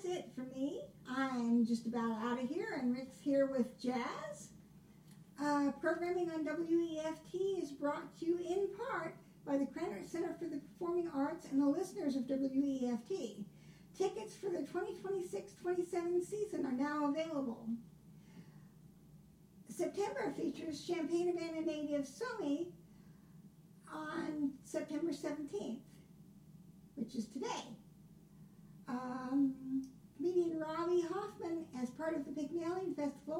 that's it for me. I'm just about out of here, and Rick's here with Jazz. Programming on WEFT is brought to you in part by the Krannert Center for the Performing Arts and the listeners of WEFT. Tickets for the 2026-27 season are now available. September features Champaign-Urbana native Somi on September 17th, which is today. Comedian Robbie Hoffman, as part of the Pygmalion Festival,